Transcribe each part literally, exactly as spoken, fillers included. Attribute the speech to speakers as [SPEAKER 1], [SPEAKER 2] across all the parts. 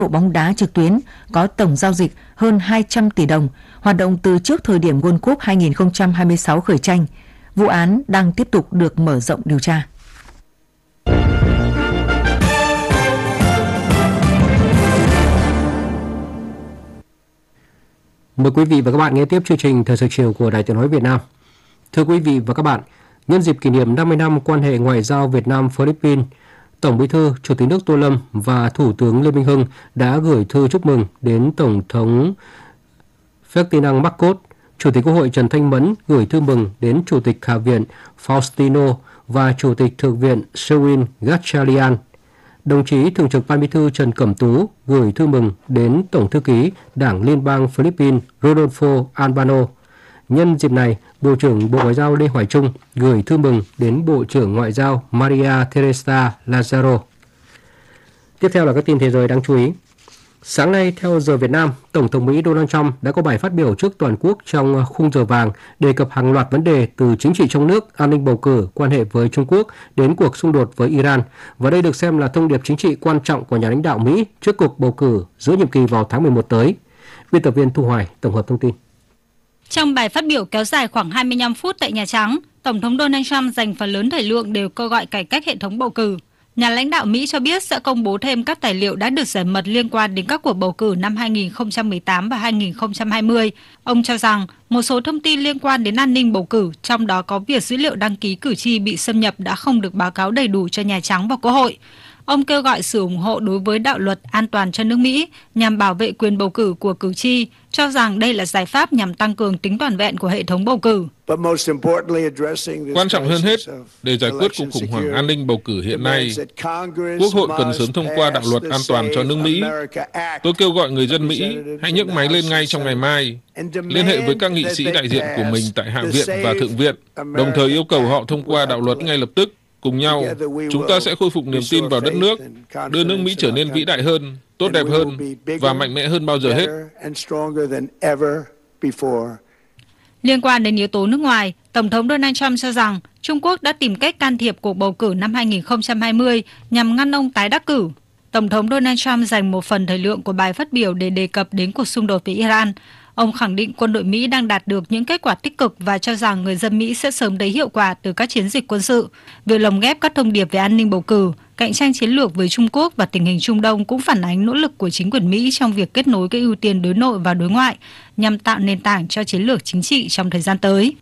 [SPEAKER 1] bóng đá trực tuyến có tổng giao dịch hơn hai trăm tỷ đồng, hoạt động từ trước thời điểm World Cup hai không hai sáu khởi tranh. Vụ án đang tiếp tục được mở rộng điều tra.
[SPEAKER 2] Mời quý vị và các bạn nghe tiếp chương trình Thời sự chiều của Đài Tiếng nói Việt Nam. Thưa quý vị và các bạn, nhân dịp kỷ niệm năm mươi năm quan hệ ngoại giao Việt Nam-Philippines, Tổng Bí thư, Chủ tịch nước Tô Lâm và Thủ tướng Lê Minh Hưng đã gửi thư chúc mừng đến Tổng thống Ferdinand Marcos. Chủ tịch Quốc hội Trần Thanh Mẫn gửi thư mừng đến Chủ tịch Hạ viện Faustino và Chủ tịch Thượng viện Sherwin Gatchalian. Đồng chí Thường trực Ban Bí thư Trần Cẩm Tú gửi thư mừng đến Tổng thư ký Đảng Liên bang Philippines Rodolfo Albano. Nhân dịp này, Bộ trưởng Bộ Ngoại giao Lê Hoài Trung gửi thư mừng đến Bộ trưởng Ngoại giao Maria Teresa Lazaro. Tiếp theo là các tin thế giới đáng chú ý. Sáng nay, theo giờ Việt Nam, Tổng thống Mỹ Donald Trump đã có bài phát biểu trước toàn quốc trong khung giờ vàng đề cập hàng loạt vấn đề từ chính trị trong nước, an ninh bầu cử, quan hệ với Trung Quốc đến cuộc xung đột với Iran. Và đây được xem là thông điệp chính trị quan trọng của nhà lãnh đạo Mỹ trước cuộc bầu cử giữa nhiệm kỳ vào tháng mười một tới. Biên tập viên Thu Hoài tổng hợp thông tin.
[SPEAKER 3] Trong bài phát biểu kéo dài khoảng hai mươi lăm phút tại Nhà Trắng, Tổng thống Donald Trump dành phần lớn thời lượng đều kêu gọi cải cách hệ thống bầu cử. Nhà lãnh đạo Mỹ cho biết sẽ công bố thêm các tài liệu đã được giải mật liên quan đến các cuộc bầu cử năm hai không một tám và hai không hai không. Ông cho rằng một số thông tin liên quan đến an ninh bầu cử, trong đó có việc dữ liệu đăng ký cử tri bị xâm nhập đã không được báo cáo đầy đủ cho Nhà Trắng và Quốc hội. Ông kêu gọi sự ủng hộ đối với đạo luật an toàn cho nước Mỹ nhằm bảo vệ quyền bầu cử của cử tri, cho rằng đây là giải pháp nhằm tăng cường tính toàn vẹn của hệ thống bầu cử.
[SPEAKER 4] Quan trọng hơn hết, để giải quyết cuộc khủng hoảng an ninh bầu cử hiện nay, Quốc hội cần sớm thông qua đạo luật an toàn cho nước Mỹ. Tôi kêu gọi người dân Mỹ hãy nhấc máy lên ngay trong ngày mai, liên hệ với các nghị sĩ đại diện của mình tại Hạ viện và Thượng viện, đồng thời yêu cầu họ thông qua đạo luật ngay lập tức. Cùng nhau, chúng ta sẽ khôi phục niềm tin vào đất nước, đưa nước Mỹ trở nên vĩ đại hơn, tốt đẹp hơn và mạnh mẽ hơn bao giờ hết.
[SPEAKER 3] Liên quan đến yếu tố nước ngoài, Tổng thống Donald Trump cho rằng Trung Quốc đã tìm cách can thiệp cuộc bầu cử năm hai không hai không nhằm ngăn ông tái đắc cử. Tổng thống Donald Trump dành một phần thời lượng của bài phát biểu để đề cập đến cuộc xung đột với Iran. Ông khẳng định quân đội Mỹ đang đạt được những kết quả tích cực và cho rằng người dân Mỹ sẽ sớm thấy hiệu quả từ các chiến dịch quân sự. Việc lồng ghép các thông điệp về an ninh bầu cử, cạnh tranh chiến lược với Trung Quốc và tình hình Trung Đông cũng phản ánh nỗ lực của chính quyền Mỹ trong việc kết nối các ưu tiên đối nội và đối ngoại nhằm tạo nền tảng cho chiến lược chính trị trong thời gian tới.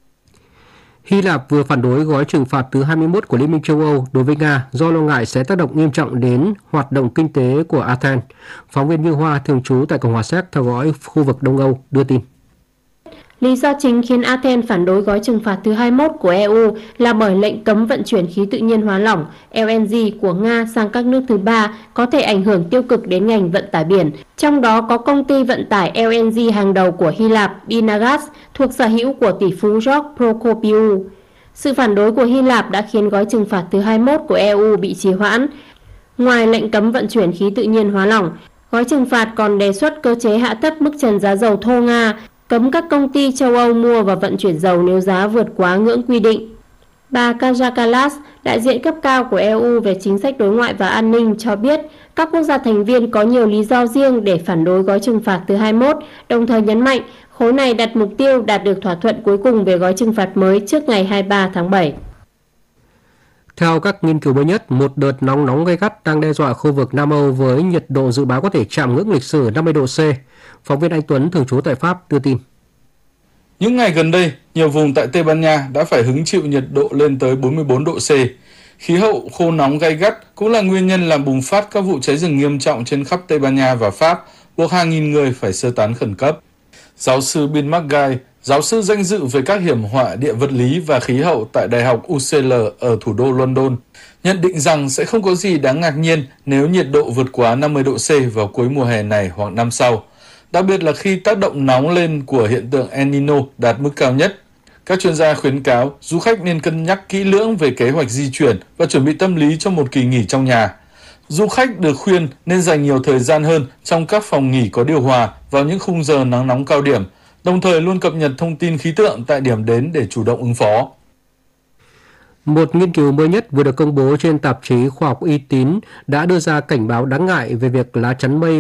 [SPEAKER 2] Hy Lạp vừa phản đối gói trừng phạt thứ hai mươi mốt của Liên minh châu Âu đối với Nga do lo ngại sẽ tác động nghiêm trọng đến hoạt động kinh tế của Athens. Phóng viên Như Hoa thường trú tại Cộng hòa Séc theo dõi khu vực Đông Âu đưa tin.
[SPEAKER 5] Lý do chính khiến Athens phản đối gói trừng phạt thứ hai mươi mốt của e u là bởi lệnh cấm vận chuyển khí tự nhiên hóa lỏng L N G của Nga sang các nước thứ ba có thể ảnh hưởng tiêu cực đến ngành vận tải biển, trong đó có công ty vận tải L N G hàng đầu của Hy Lạp Binagas thuộc sở hữu của tỷ phú George Prokopiou. Sự phản đối của Hy Lạp đã khiến gói trừng phạt thứ hai mươi mốt của e u bị trì hoãn. Ngoài lệnh cấm vận chuyển khí tự nhiên hóa lỏng, gói trừng phạt còn đề xuất cơ chế hạ thấp mức trần giá dầu thô Nga, cấm các công ty châu Âu mua và vận chuyển dầu nếu giá vượt quá ngưỡng quy định. Bà Kaja Kallas, đại diện cấp cao của e u về chính sách đối ngoại và an ninh cho biết các quốc gia thành viên có nhiều lý do riêng để phản đối gói trừng phạt thứ hai mươi mốt, đồng thời nhấn mạnh khối này đặt mục tiêu đạt được thỏa thuận cuối cùng về gói trừng phạt mới trước ngày hai mươi ba tháng bảy.
[SPEAKER 2] Theo các nghiên cứu mới nhất, một đợt nóng nóng gay gắt đang đe dọa khu vực Nam Âu với nhiệt độ dự báo có thể chạm ngưỡng lịch sử năm mươi độ C. Phóng viên Anh Tuấn thường trú tại Pháp đưa tin.
[SPEAKER 6] Những ngày gần đây, nhiều vùng tại Tây Ban Nha đã phải hứng chịu nhiệt độ lên tới bốn mươi bốn độ C. Khí hậu khô nóng gay gắt cũng là nguyên nhân làm bùng phát các vụ cháy rừng nghiêm trọng trên khắp Tây Ban Nha và Pháp, buộc hàng nghìn người phải sơ tán khẩn cấp. Giáo sư Bill McGuire, giáo sư danh dự về các hiểm họa địa vật lý và khí hậu tại Đại học U C L ở thủ đô London, nhận định rằng sẽ không có gì đáng ngạc nhiên nếu nhiệt độ vượt quá năm mươi độ C vào cuối mùa hè này hoặc năm sau, đặc biệt là khi tác động nóng lên của hiện tượng El Nino đạt mức cao nhất. Các chuyên gia khuyến cáo du khách nên cân nhắc kỹ lưỡng về kế hoạch di chuyển và chuẩn bị tâm lý cho một kỳ nghỉ trong nhà. Du khách được khuyên nên dành nhiều thời gian hơn trong các phòng nghỉ có điều hòa vào những khung giờ nắng nóng cao điểm, đồng thời luôn cập nhật thông tin khí tượng tại điểm đến để chủ động ứng phó.
[SPEAKER 2] Một nghiên cứu mới nhất vừa được công bố trên tạp chí khoa học uy tín đã đưa ra cảnh báo đáng ngại về việc lá chắn mây